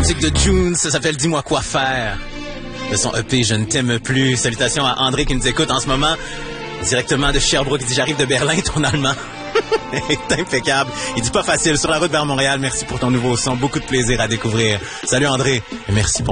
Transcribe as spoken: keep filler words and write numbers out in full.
musique de June, ça s'appelle Dis-moi quoi faire. De son E P Je ne t'aime plus. Salutations à André qui nous écoute en ce moment, directement de Sherbrooke. Il dit j'arrive de Berlin, ton allemand est impeccable. Il dit pas facile, sur la route vers Montréal. Merci pour ton nouveau son, beaucoup de plaisir à découvrir. Salut André, et merci pour